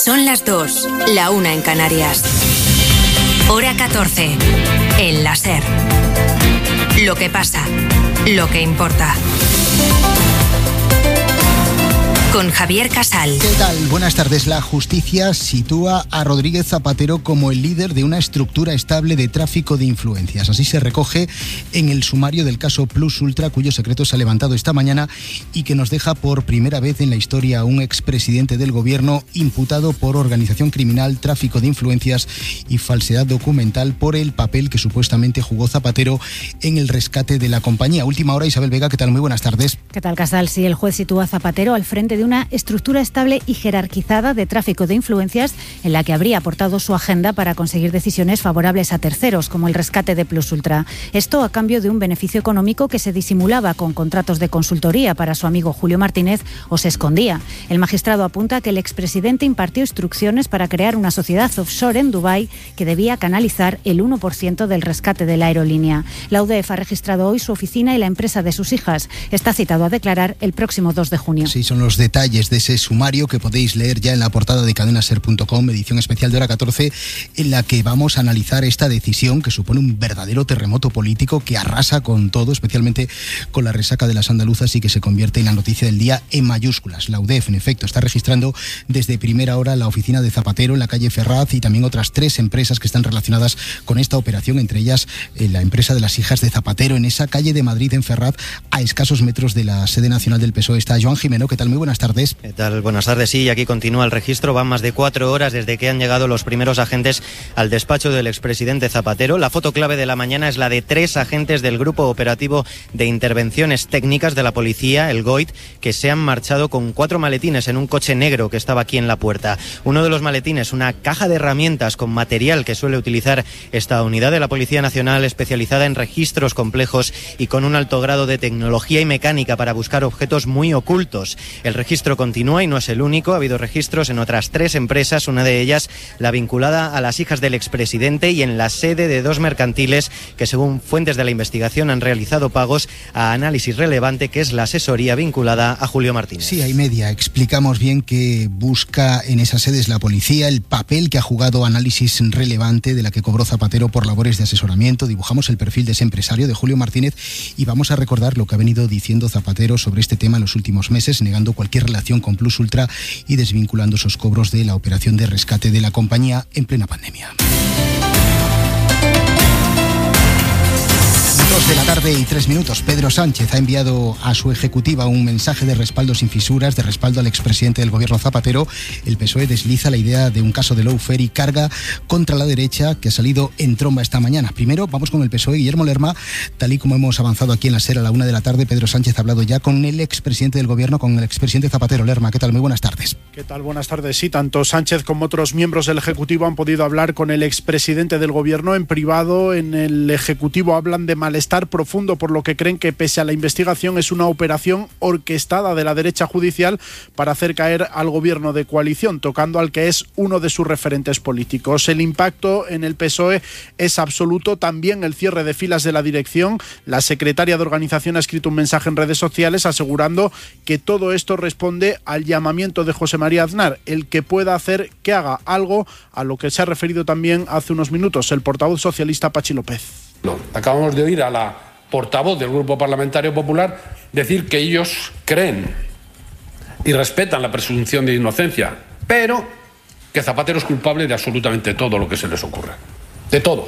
Son las 2, la 1 en Canarias. Hora 14, en la SER. Lo que pasa, lo que importa. Con Javier Casal. ¿Qué tal? Buenas tardes. La justicia sitúa a Rodríguez Zapatero como el líder de una estructura estable de tráfico de influencias. Así se recoge en el sumario del caso Plus Ultra, cuyo secreto se ha levantado esta mañana y que nos deja por primera vez en la historia a un expresidente del gobierno imputado por organización criminal, tráfico de influencias y falsedad documental por el papel que supuestamente jugó Zapatero en el rescate de la compañía. Última hora, Isabel Vega, ¿qué tal? Muy buenas tardes. ¿Qué tal, Casal? Sí, el juez sitúa a Zapatero al frente de una estructura estable y jerarquizada de tráfico de influencias en la que habría aportado su agenda para conseguir decisiones favorables a terceros, como el rescate de Plus Ultra. Esto a cambio de un beneficio económico que se disimulaba con contratos de consultoría para su amigo Julio Martínez o se escondía. El magistrado apunta que el expresidente impartió instrucciones para crear una sociedad offshore en Dubái que debía canalizar el 1% del rescate de la aerolínea. La UDEF ha registrado hoy su oficina y la empresa de sus hijas. Está citado a declarar el próximo 2 de junio. Sí, son los detalles de ese sumario que podéis leer ya en la portada de cadenaser.com, edición especial de hora 14, en la que vamos a analizar esta decisión que supone un verdadero terremoto político que arrasa con todo, especialmente con la resaca de las andaluzas y que se convierte en la noticia del día en mayúsculas. La UDEF, en efecto, está registrando desde primera hora la oficina de Zapatero en la calle Ferraz y también otras 3 empresas que están relacionadas con esta operación, entre ellas la empresa de las hijas de Zapatero en esa calle de Madrid, en Ferraz, a escasos metros de la sede nacional del PSOE. Está Joan Jimeno. ¿Qué tal? Muy buenas tardes. ¿Qué tal? Buenas tardes. Sí, aquí continúa el registro. Van más de 4 horas desde que han llegado los primeros agentes al despacho del expresidente Zapatero. La foto clave de la mañana es la de 3 agentes del Grupo Operativo de Intervenciones Técnicas de la Policía, el GOIT, que se han marchado con 4 maletines en un coche negro que estaba aquí en la puerta. Uno de los maletines, una caja de herramientas con material que suele utilizar esta unidad de la Policía Nacional especializada en registros complejos y con un alto grado de tecnología y mecánica para buscar objetos muy ocultos. El registro continúa y no es el único. Ha habido registros en otras 3 empresas, una de ellas la vinculada a las hijas del expresidente y en la sede de 2 mercantiles que, según fuentes de la investigación, han realizado pagos a Análisis Relevante, que es la asesoría vinculada a Julio Martínez. Sí, hay media. Explicamos bien que busca en esas sedes la policía, el papel que ha jugado Análisis Relevante, de la que cobró Zapatero por labores de asesoramiento. Dibujamos el perfil de ese empresario, de Julio Martínez, y vamos a recordar lo que ha venido diciendo Zapatero sobre este tema en los últimos meses, negando cualquier relación con Plus Ultra y desvinculando esos cobros de la operación de rescate de la compañía en plena pandemia. 2 de la tarde y 3 minutos. Pedro Sánchez ha enviado a su ejecutiva un mensaje de respaldo sin fisuras, de respaldo al expresidente del gobierno Zapatero. El PSOE desliza la idea de un caso de lawfare y carga contra la derecha que ha salido en tromba esta mañana. Primero vamos con el PSOE. Guillermo Lerma, tal y como hemos avanzado aquí en la SER a la 1 de la tarde, Pedro Sánchez ha hablado ya con el expresidente del gobierno, con el expresidente Zapatero. Lerma, ¿qué tal? Muy buenas tardes. ¿Qué tal? Buenas tardes. Sí, tanto Sánchez como otros miembros del Ejecutivo han podido hablar con el expresidente del gobierno en privado. En el Ejecutivo hablan de malestar profundo por lo que creen que, pese a la investigación, es una operación orquestada de la derecha judicial para hacer caer al gobierno de coalición, tocando al que es uno de sus referentes políticos. El impacto en el PSOE es absoluto, también el cierre de filas de la dirección. La secretaria de organización ha escrito un mensaje en redes sociales asegurando que todo esto responde al llamamiento de José María Aznar, el que pueda hacer que haga algo, a lo que se ha referido también hace unos minutos el portavoz socialista Pachi López. Acabamos de oír a la portavoz del Grupo Parlamentario Popular decir que ellos creen y respetan la presunción de inocencia, pero que Zapatero es culpable de absolutamente todo lo que se les ocurra. De todo.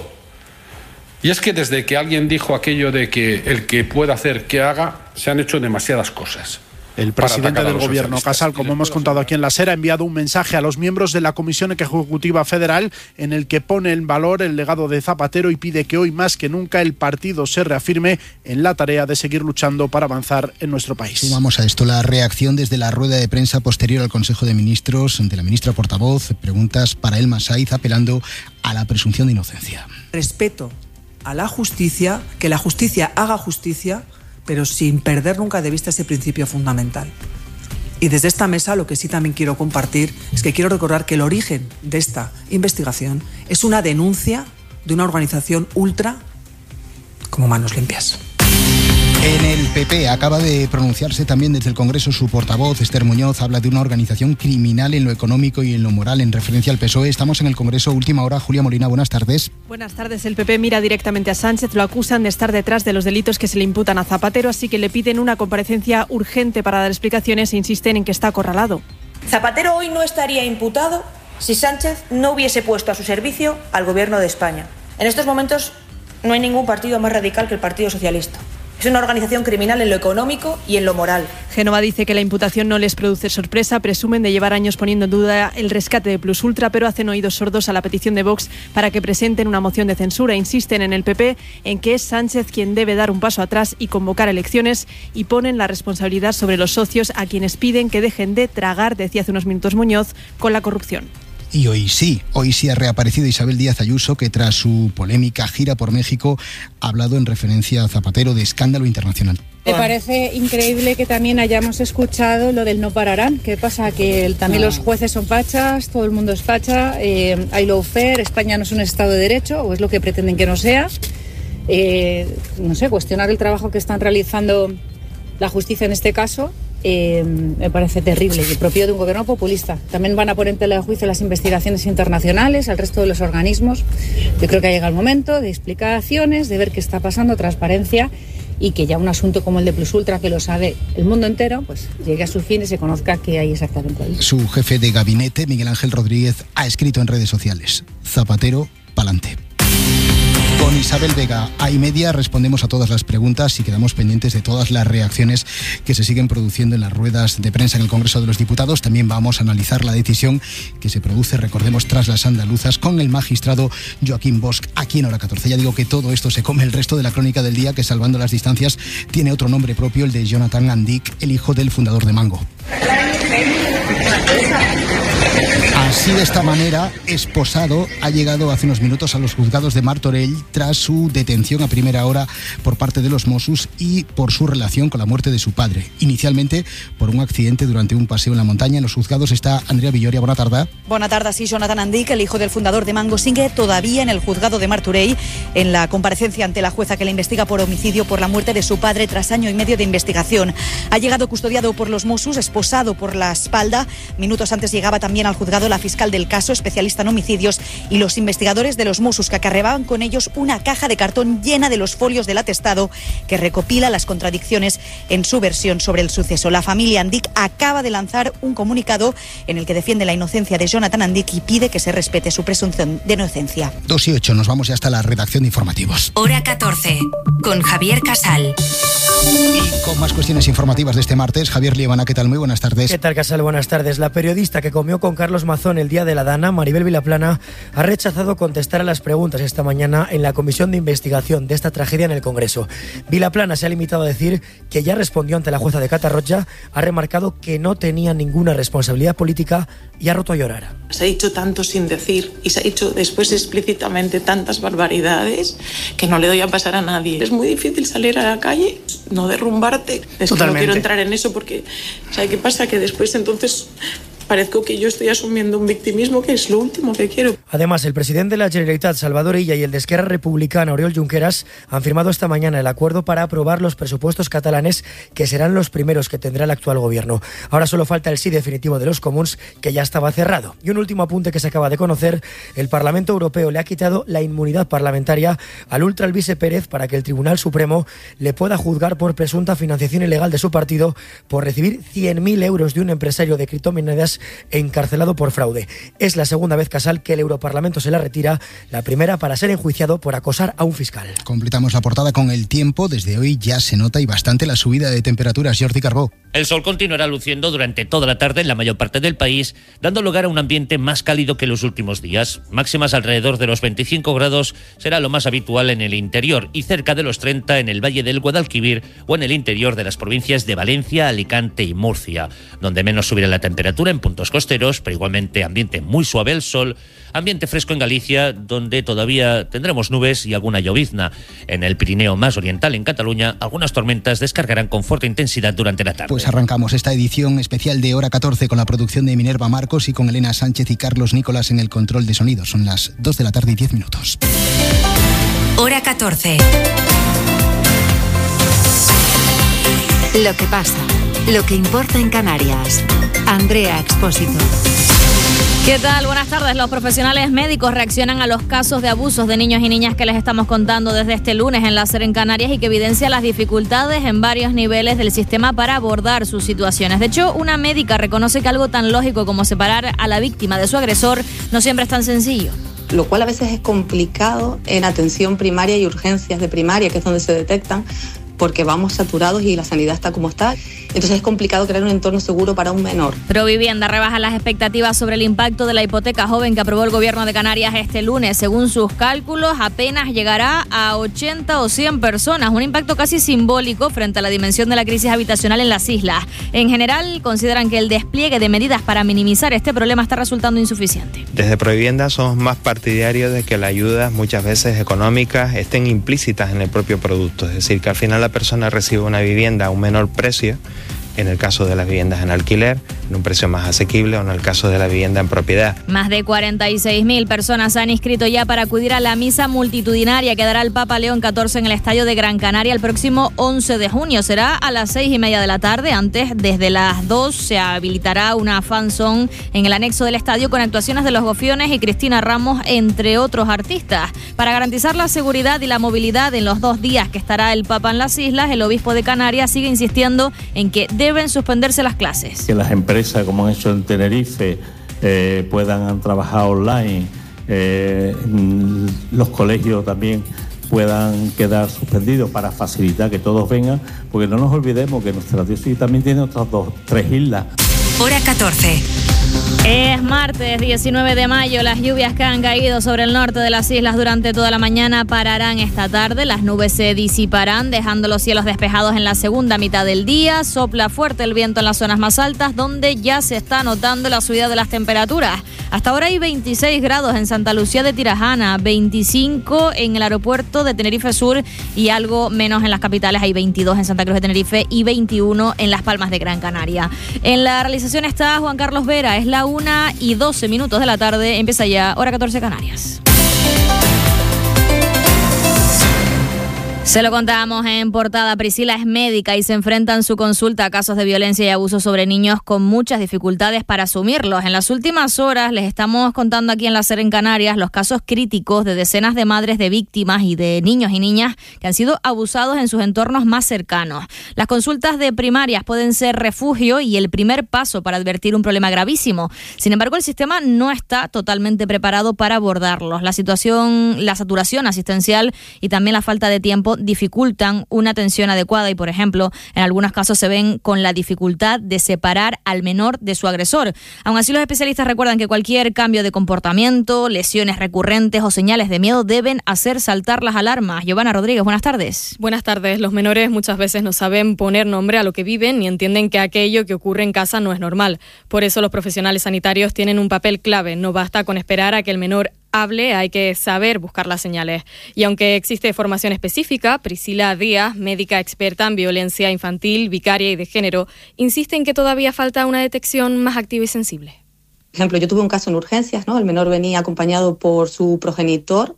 Y es que desde que alguien dijo aquello de que el que pueda hacer que haga, se han hecho demasiadas cosas. El presidente del gobierno, Casal, como hemos contado aquí en la SER, ha enviado un mensaje a los miembros de la Comisión Ejecutiva Federal en el que pone en valor el legado de Zapatero y pide que hoy más que nunca el partido se reafirme en la tarea de seguir luchando para avanzar en nuestro país. Sumamos a esto la reacción desde la rueda de prensa posterior al Consejo de Ministros de la ministra portavoz. Preguntas para Elma Saiz apelando a la presunción de inocencia. Respeto a la justicia, que la justicia haga justicia, pero sin perder nunca de vista ese principio fundamental. Y desde esta mesa lo que sí también quiero compartir es que quiero recordar que el origen de esta investigación es una denuncia de una organización ultra como Manos Limpias. En el PP acaba de pronunciarse también desde el Congreso su portavoz, Esther Muñoz, habla de una organización criminal en lo económico y en lo moral en referencia al PSOE. Estamos en el Congreso, última hora. Julia Molina, buenas tardes. Buenas tardes. El PP mira directamente a Sánchez, lo acusan de estar detrás de los delitos que se le imputan a Zapatero, así que le piden una comparecencia urgente para dar explicaciones e insisten en que está acorralado. Zapatero hoy no estaría imputado si Sánchez no hubiese puesto a su servicio al Gobierno de España. En estos momentos no hay ningún partido más radical que el Partido Socialista. Es una organización criminal en lo económico y en lo moral. Génova dice que la imputación no les produce sorpresa, presumen de llevar años poniendo en duda el rescate de Plus Ultra, pero hacen oídos sordos a la petición de Vox para que presenten una moción de censura. Insisten en el PP en que es Sánchez quien debe dar un paso atrás y convocar elecciones, y ponen la responsabilidad sobre los socios, a quienes piden que dejen de tragar, decía hace unos minutos Muñoz, con la corrupción. Y hoy sí ha reaparecido Isabel Díaz Ayuso, que tras su polémica gira por México ha hablado en referencia a Zapatero de escándalo internacional. Me parece increíble que también hayamos escuchado lo del no pararán. ¿Qué pasa? Que también los jueces son fachas, todo el mundo es facha, hay lawfare, España no es un Estado de Derecho, o es lo que pretenden que no sea. No sé, cuestionar el trabajo que están realizando la justicia en este caso. Me parece terrible y propio de un gobierno populista. También van a poner en tela de juicio las investigaciones internacionales, al resto de los organismos. Yo creo que ha llegado el momento de explicaciones, de ver qué está pasando, transparencia, y que ya un asunto como el de Plus Ultra, que lo sabe el mundo entero, pues llegue a su fin y se conozca qué hay exactamente ahí. Su jefe de gabinete, Miguel Ángel Rodríguez, ha escrito en redes sociales: Zapatero, pa'lante. Con Isabel Vega A+Media respondemos a todas las preguntas y quedamos pendientes de todas las reacciones que se siguen produciendo en las ruedas de prensa en el Congreso de los Diputados. También vamos a analizar la decisión que se produce, recordemos, tras las andaluzas, con el magistrado Joaquín Bosch aquí en Hora 14. Ya digo que todo esto se come el resto de la crónica del día, que, salvando las distancias, tiene otro nombre propio, el de Jonathan Andik, el hijo del fundador de Mango. Así, de esta manera, esposado ha llegado hace unos minutos a los juzgados de Martorell tras su detención a primera hora por parte de los Mossos y por su relación con la muerte de su padre. Inicialmente por un accidente durante un paseo en la montaña. En los juzgados está Andrea Villoria. Buena tarde. Buena tarde. Sí, Jonathan Andik, el hijo del fundador de Mango, sigue todavía en el juzgado de Martorell en la comparecencia ante la jueza que le investiga por homicidio por la muerte de su padre tras año y medio de investigación. Ha llegado custodiado por los Mossos, esposado por la espalda. Minutos antes llegaba también al juzgado la fiscal del caso, especialista en homicidios, y los investigadores de los Mossos, que acarreaban con ellos una caja de cartón llena de los folios del atestado que recopila las contradicciones en su versión sobre el suceso. La familia Andik acaba de lanzar un comunicado en el que defiende la inocencia de Jonathan Andik y pide que se respete su presunción de inocencia. 2:08, nos vamos ya hasta la redacción de informativos. Hora 14, con Javier Casal. Y con más cuestiones informativas de este martes, Javier Liebana, ¿qué tal? Muy buenas tardes. ¿Qué tal, Casal? Buenas tardes. La periodista que comió con Carlos Mazón el día de la Dana, Maribel Vilaplana, ha rechazado contestar a las preguntas esta mañana en la comisión de investigación de esta tragedia en el Congreso. Vilaplana se ha limitado a decir que ya respondió ante la jueza de Catarroja, ha remarcado que no tenía ninguna responsabilidad política y ha roto a llorar. Se ha dicho tanto sin decir y se ha dicho después explícitamente tantas barbaridades que no le doy a pasar a nadie. Es muy difícil salir a la calle, no derrumbarte. Es que no quiero entrar en eso porque, ¿sabes qué pasa? Que después entonces parezco que yo estoy asumiendo un victimismo que es lo último que quiero. Además, el presidente de la Generalitat, Salvador Illa, y el de Esquerra Republicana, Oriol Junqueras, han firmado esta mañana el acuerdo para aprobar los presupuestos catalanes, que serán los primeros que tendrá el actual gobierno. Ahora solo falta el sí definitivo de los comuns, que ya estaba cerrado. Y un último apunte que se acaba de conocer: el Parlamento Europeo le ha quitado la inmunidad parlamentaria al ultra Alvise Pérez para que el Tribunal Supremo le pueda juzgar por presunta financiación ilegal de su partido por recibir 100.000 euros de un empresario de criptomonedas encarcelado por fraude. Es la segunda vez, Casal, que el Europarlamento se la retira, la primera para ser enjuiciado por acosar a un fiscal. Completamos la portada con el tiempo. Desde hoy ya se nota y bastante la subida de temperaturas. Jordi Carbó. El sol continuará luciendo durante toda la tarde en la mayor parte del país, dando lugar a un ambiente más cálido que los últimos días. Máximas alrededor de los 25 grados será lo más habitual en el interior y cerca de los 30 en el Valle del Guadalquivir o en el interior de las provincias de Valencia, Alicante y Murcia. Donde menos subirá la temperatura en puntos costeros, pero igualmente ambiente muy suave al sol, ambiente fresco en Galicia, donde todavía tendremos nubes y alguna llovizna. En el Pirineo más oriental, en Cataluña, algunas tormentas descargarán con fuerte intensidad durante la tarde. Pues arrancamos esta edición especial de Hora 14 con la producción de Minerva Marcos y con Elena Sánchez y Carlos Nicolás en el control de sonido. Son las 2 de la tarde y 10 minutos. Hora 14. Lo que pasa, lo que importa en Canarias. Andrea Expósito. ¿Qué tal? Buenas tardes. Los profesionales médicos reaccionan a los casos de abusos de niños y niñas que les estamos contando desde este lunes en la SER en Canarias y que evidencia las dificultades en varios niveles del sistema para abordar sus situaciones. De hecho, una médica reconoce que algo tan lógico como separar a la víctima de su agresor no siempre es tan sencillo. Lo cual a veces es complicado en atención primaria y urgencias de primaria, que es donde se detectan, porque vamos saturados y la sanidad está como está. Entonces es complicado crear un entorno seguro para un menor. Provivienda rebaja las expectativas sobre el impacto de la hipoteca joven que aprobó el gobierno de Canarias este lunes. Según sus cálculos, apenas llegará a 80 o 100 personas, un impacto casi simbólico frente a la dimensión de la crisis habitacional en las islas. En general, consideran que el despliegue de medidas para minimizar este problema está resultando insuficiente. Desde Provivienda somos más partidarios de que las ayudas, muchas veces económicas, estén implícitas en el propio producto. Es decir, que al final la persona recibe una vivienda a un menor precio, en el caso de las viviendas en alquiler, en un precio más asequible, o en el caso de la vivienda en propiedad. Más de 46.000 personas se han inscrito ya para acudir a la misa multitudinaria que dará el Papa León XIV en el Estadio de Gran Canaria el próximo 11 de junio. Será a las 6:30 de la tarde. Antes, desde las 2, se habilitará una fan zone en el anexo del estadio con actuaciones de Los Gofiones y Cristina Ramos, entre otros artistas. Para garantizar la seguridad y la movilidad en los 2 días que estará el Papa en las islas, el obispo de Canarias sigue insistiendo en que deben suspenderse las clases. Que las empresas, como han hecho en Tenerife, puedan trabajar online, los colegios también puedan quedar suspendidos para facilitar que todos vengan, porque no nos olvidemos que nuestra diócesis también tiene otras 3 islas. Hora 14. Es martes 19 de mayo. Las lluvias que han caído sobre el norte de las islas durante toda la mañana pararán esta tarde. Las nubes se disiparán, dejando los cielos despejados en la segunda mitad del día. Sopla fuerte el viento en las zonas más altas, donde ya se está notando la subida de las temperaturas. Hasta ahora hay 26 grados en Santa Lucía de Tirajana, 25 en el aeropuerto de Tenerife Sur y algo menos en las capitales. Hay 22 en Santa Cruz de Tenerife y 21 en Las Palmas de Gran Canaria. En la realización está Juan Carlos Vera. Es la 1:12 de la tarde. Empieza ya Hora 14 Canarias. Se lo contábamos en portada. Priscila es médica y se enfrenta en su consulta a casos de violencia y abuso sobre niños con muchas dificultades para asumirlos. En las últimas horas les estamos contando aquí en la SER en Canarias los casos críticos de decenas de madres de víctimas y de niños y niñas que han sido abusados en sus entornos más cercanos. Las consultas de primarias pueden ser refugio y el primer paso para advertir un problema gravísimo. Sin embargo, el sistema no está totalmente preparado para abordarlos. La saturación asistencial y también la falta de tiempo dificultan una atención adecuada y, por ejemplo, en algunos casos se ven con la dificultad de separar al menor de su agresor. Aún así, los especialistas recuerdan que cualquier cambio de comportamiento, lesiones recurrentes o señales de miedo deben hacer saltar las alarmas. Giovanna Rodríguez, buenas tardes. Buenas tardes. Los menores muchas veces no saben poner nombre a lo que viven ni entienden que aquello que ocurre en casa no es normal. Por eso los profesionales sanitarios tienen un papel clave. No basta con esperar a que el menor hable, hay que saber buscar las señales. Y aunque existe formación específica, Priscila Díaz, médica experta en violencia infantil, vicaria y de género, insiste en que todavía falta una detección más activa y sensible. Por ejemplo, yo tuve un caso en urgencias, ¿no? El menor venía acompañado por su progenitor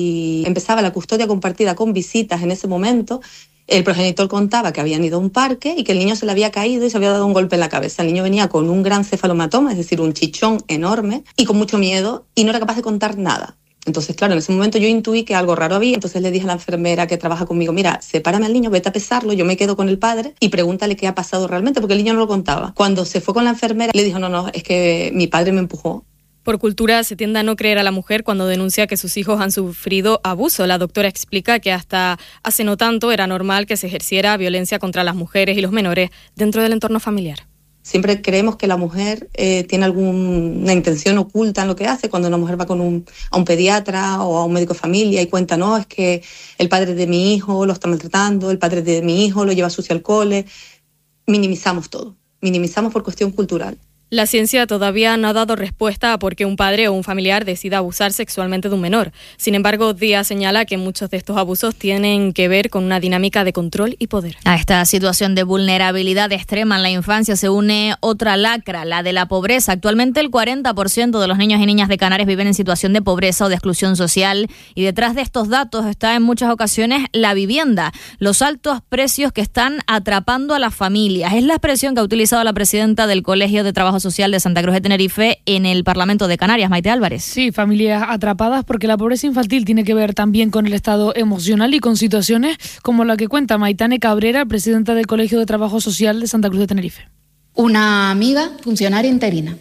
y empezaba la custodia compartida con visitas en ese momento. El progenitor contaba que habían ido a un parque y que el niño se le había caído y se había dado un golpe en la cabeza. El niño venía con un gran cefalomatoma, es decir, un chichón enorme y con mucho miedo y no era capaz de contar nada. Entonces, claro, en ese momento yo intuí que algo raro había. Entonces le dije a la enfermera que trabaja conmigo, mira, sepárame al niño, vete a pesarlo, yo me quedo con el padre y pregúntale qué ha pasado realmente, porque el niño no lo contaba. Cuando se fue con la enfermera, le dijo, no, es que mi padre me empujó. Por cultura se tiende a no creer a la mujer cuando denuncia que sus hijos han sufrido abuso. La doctora explica que hasta hace no tanto era normal que se ejerciera violencia contra las mujeres y los menores dentro del entorno familiar. Siempre creemos que la mujer tiene alguna intención oculta en lo que hace. Cuando una mujer va a un pediatra o a un médico de familia y cuenta, no, es que el padre de mi hijo lo está maltratando, el padre de mi hijo lo lleva sucio al cole. Minimizamos todo. Minimizamos por cuestión cultural. La ciencia todavía no ha dado respuesta a por qué un padre o un familiar decida abusar sexualmente de un menor. Sin embargo, Díaz señala que muchos de estos abusos tienen que ver con una dinámica de control y poder. A esta situación de vulnerabilidad extrema en la infancia se une otra lacra, la de la pobreza. Actualmente el 40% de los niños y niñas de Canarias viven en situación de pobreza o de exclusión social, y detrás de estos datos está en muchas ocasiones la vivienda, los altos precios que están atrapando a las familias. Es la expresión que ha utilizado la presidenta del Colegio de Trabajo Social de Santa Cruz de Tenerife en el Parlamento de Canarias, Maite Álvarez. Sí, familias atrapadas, porque la pobreza infantil tiene que ver también con el estado emocional y con situaciones como la que cuenta Maitane Cabrera, presidenta del Colegio de Trabajo Social de Santa Cruz de Tenerife. Una amiga, funcionaria interina,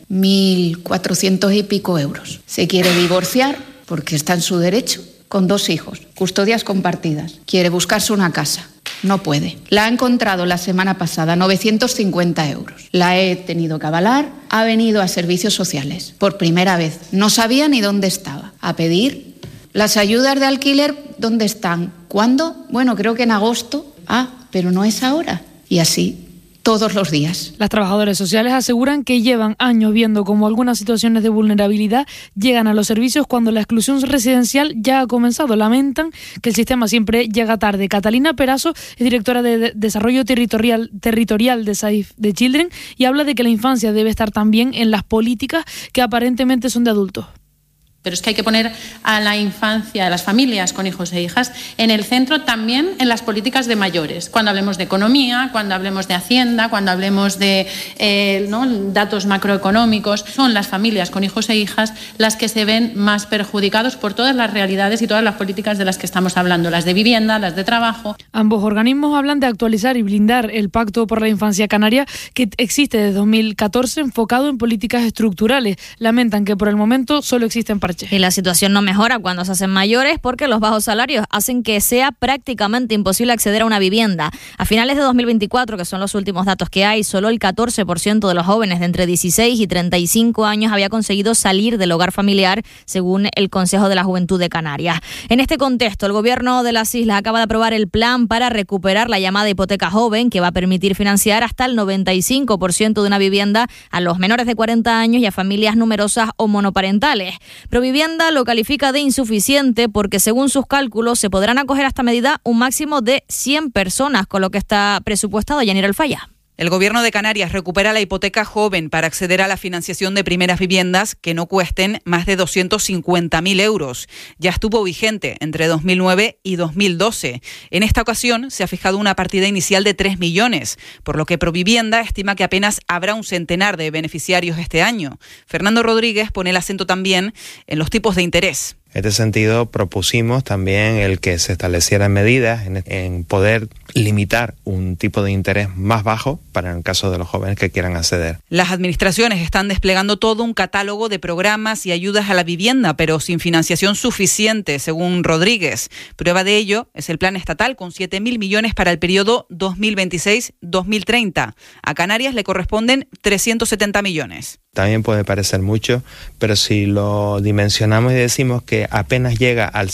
1.400 y pico euros. Se quiere divorciar porque está en su derecho, con 2 hijos, custodias compartidas. Quiere buscarse una casa. No puede. La ha encontrado la semana pasada, 950 euros. La he tenido que avalar. Ha venido a servicios sociales por primera vez. No sabía ni dónde estaba. A pedir las ayudas de alquiler, ¿dónde están? ¿Cuándo? Bueno, creo que en agosto. Ah, pero no es ahora. Y así todos los días. Las trabajadoras sociales aseguran que llevan años viendo cómo algunas situaciones de vulnerabilidad llegan a los servicios cuando la exclusión residencial ya ha comenzado. Lamentan que el sistema siempre llega tarde. Catalina Perazo es directora de Desarrollo Territorial de Save the Children y habla de que la infancia debe estar también en las políticas que aparentemente son de adultos. Pero es que hay que poner a la infancia, a las familias con hijos e hijas, en el centro también en las políticas de mayores. Cuando hablemos de economía, cuando hablemos de hacienda, cuando hablemos de datos macroeconómicos, son las familias con hijos e hijas las que se ven más perjudicados por todas las realidades y todas las políticas de las que estamos hablando, las de vivienda, las de trabajo. Ambos organismos hablan de actualizar y blindar el Pacto por la Infancia Canaria, que existe desde 2014 enfocado en políticas estructurales. Lamentan que por el momento solo existen parches. Y la situación no mejora cuando se hacen mayores porque los bajos salarios hacen que sea prácticamente imposible acceder a una vivienda. A finales de 2024, que son los últimos datos que hay, solo el 14% de los jóvenes de entre 16 y 35 años había conseguido salir del hogar familiar, según el Consejo de la Juventud de Canarias. En este contexto, el gobierno de las islas acaba de aprobar el plan para recuperar la llamada hipoteca joven, que va a permitir financiar hasta el 95% de una vivienda a los menores de 40 años y a familias numerosas o monoparentales. Provivienda lo califica de insuficiente porque, según sus cálculos, se podrán acoger a esta medida un máximo de 100 personas, con lo que está presupuestado. Yanira Alfaya. El Gobierno de Canarias recupera la hipoteca joven para acceder a la financiación de primeras viviendas que no cuesten más de 250.000 euros. Ya estuvo vigente entre 2009 y 2012. En esta ocasión se ha fijado una partida inicial de 3 millones, por lo que Provivienda estima que apenas habrá un centenar de beneficiarios este año. Fernando Rodríguez pone el acento también en los tipos de interés. En este sentido, propusimos también el que se establecieran medidas en poder limitar un tipo de interés más bajo para el caso de los jóvenes que quieran acceder. Las administraciones están desplegando todo un catálogo de programas y ayudas a la vivienda, pero sin financiación suficiente, según Rodríguez. Prueba de ello es el plan estatal con 7.000 millones para el periodo 2026-2030. A Canarias le corresponden 370 millones. También puede parecer mucho, pero si lo dimensionamos y decimos que apenas llega al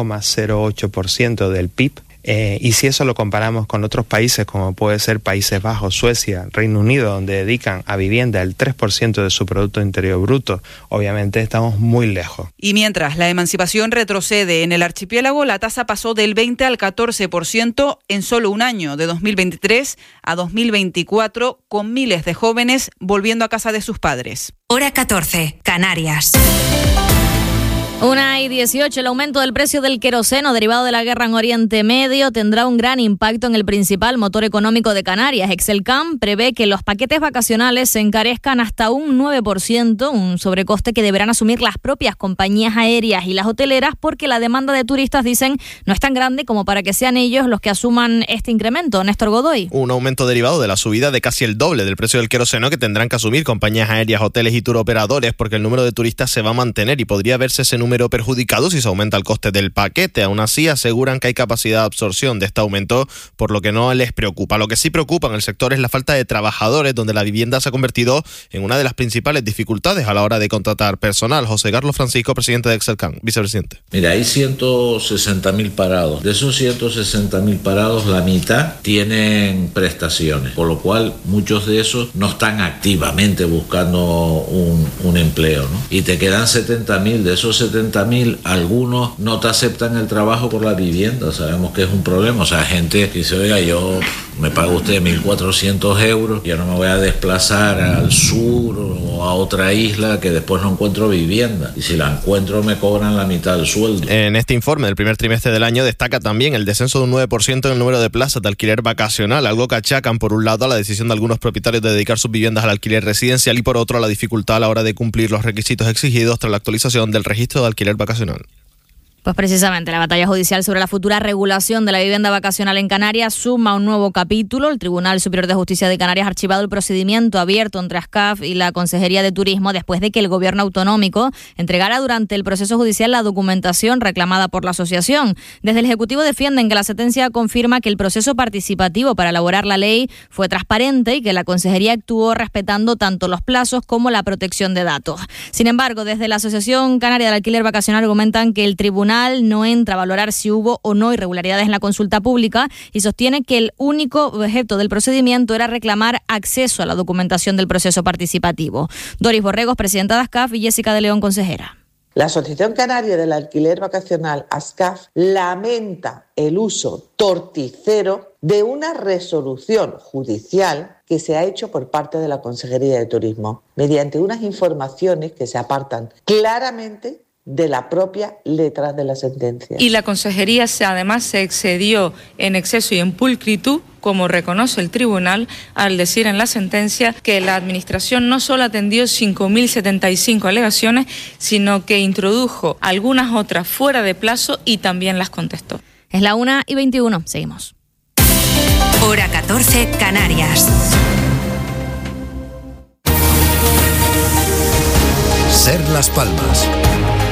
0,08% del PIB, y si eso lo comparamos con otros países como puede ser Países Bajos, Suecia, Reino Unido, donde dedican a vivienda el 3% de su Producto Interior Bruto, obviamente estamos muy lejos. Y mientras la emancipación retrocede en el archipiélago, la tasa pasó del 20 al 14% en solo un año, de 2023 a 2024, con miles de jóvenes volviendo a casa de sus padres. Hora 14, Canarias. 1:18. El aumento del precio del queroseno derivado de la guerra en Oriente Medio tendrá un gran impacto en el principal motor económico de Canarias. Excelcam prevé que los paquetes vacacionales se encarezcan hasta un 9%, un sobrecoste que deberán asumir las propias compañías aéreas y las hoteleras porque la demanda de turistas, dicen, no es tan grande como para que sean ellos los que asuman este incremento. Néstor Godoy. Un aumento derivado de la subida de casi el doble del precio del queroseno que tendrán que asumir compañías aéreas, hoteles y turoperadores porque el número de turistas se va a mantener y podría verse ese número perjudicados y se aumenta el coste del paquete. Aún así, aseguran que hay capacidad de absorción de este aumento, por lo que no les preocupa. Lo que sí preocupa en el sector es la falta de trabajadores, donde la vivienda se ha convertido en una de las principales dificultades a la hora de contratar personal. José Carlos Francisco, presidente de Excelcan, vicepresidente. Mira, hay 160.000 parados. De esos 160.000 parados, la mitad tienen prestaciones, por lo cual muchos de esos no están activamente buscando un empleo, ¿no? Y te quedan 70.000. De esos 70.000, algunos no te aceptan el trabajo por la vivienda. Sabemos que es un problema. O sea, gente que dice, oiga, yo me paga usted 1.400 euros, yo no me voy a desplazar al sur o a otra isla que después no encuentro vivienda. Y si la encuentro, me cobran la mitad del sueldo. En este informe del primer trimestre del año destaca también el descenso de un 9% en el número de plazas de alquiler vacacional, algo que achacan por un lado a la decisión de algunos propietarios de dedicar sus viviendas al alquiler residencial y por otro a la dificultad a la hora de cumplir los requisitos exigidos tras la actualización del registro de alquiler vacacional. Pues precisamente la batalla judicial sobre la futura regulación de la vivienda vacacional en Canarias suma un nuevo capítulo. El Tribunal Superior de Justicia de Canarias ha archivado el procedimiento abierto entre ASCAF y la Consejería de Turismo después de que el Gobierno autonómico entregara durante el proceso judicial la documentación reclamada por la asociación. Desde el Ejecutivo defienden que la sentencia confirma que el proceso participativo para elaborar la ley fue transparente y que la Consejería actuó respetando tanto los plazos como la protección de datos. Sin embargo, desde la Asociación Canaria del Alquiler Vacacional argumentan que el tribunal no entra a valorar si hubo o no irregularidades en la consulta pública y sostiene que el único objeto del procedimiento era reclamar acceso a la documentación del proceso participativo. Doris Borregos, presidenta de ASCAF, y Jessica de León, consejera. La Asociación Canaria del Alquiler Vacacional, ASCAF, lamenta el uso torticero de una resolución judicial que se ha hecho por parte de la Consejería de Turismo, mediante unas informaciones que se apartan claramente de la propia letra de la sentencia. Y la Consejería además se excedió en exceso y en pulcritud, como reconoce el tribunal, al decir en la sentencia que la Administración no solo atendió 5.075 alegaciones, sino que introdujo algunas otras fuera de plazo y también las contestó. Es la 1:21, seguimos. Hora 14, Canarias. Ser Las Palmas.